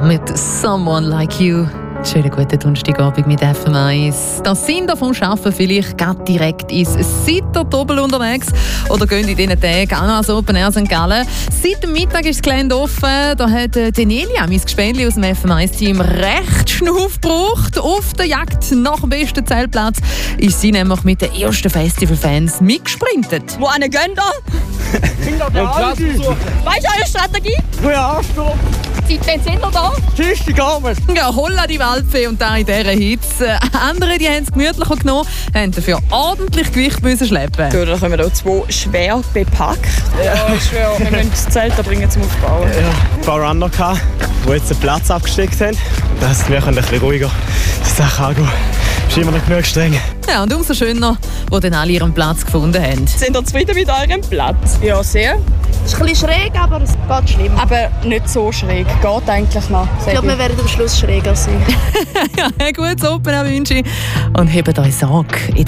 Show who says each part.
Speaker 1: mit «Someone Like You». Schönen guten Donnerstagabend mit FM1. Das sind ihr vom Arbeiten vielleicht gerade direkt ins Sitter-Doppel unterwegs oder gehen in diesen Tagen auch noch ans Open Air St. Gallen. Seit dem Mittag ist das Gelände offen. Da hat Denelia, mein Gespendli aus dem FM1-Team, recht Schnuff gebraucht. Auf der Jagd nach dem besten Zeltplatz ist sie nämlich mit den ersten Festivalfans mitgesprintet.
Speaker 2: Wo gehen da? Weißt du eure Strategie?
Speaker 3: Ja, stopp!
Speaker 2: Seitdem sind wir da?
Speaker 3: Dienstagabend!
Speaker 1: Ja, holla die Waldfee und da in dieser Hitze. Andere die haben es gemütlicher genommen, haben dafür ordentlich Gewicht müssen schleppen.
Speaker 2: So, dann kommen wir hier zwei schwer bepackt. Ja, schwer. Wir müssen das Zelt da bringen zum Aufbauen.
Speaker 3: Ja, ein paar Runner, die jetzt den Platz abgesteckt haben. Das wir können ein bisschen ruhiger die Sache angehen. Ist immer noch genug streng.
Speaker 1: Ja, und umso schöner, wo dann alle ihren Platz gefunden haben.
Speaker 2: Sind ihr zufrieden mit eurem Platz? Ja, sehr.
Speaker 4: Es ist ein bisschen schräg, aber es geht schlimm.
Speaker 2: Aber nicht so schräg. Geht eigentlich noch.
Speaker 4: Ich glaube, wir werden am Schluss schräger sein.
Speaker 1: Ja, ein gutes Open wünsche ich. Und hebt euch Sorge.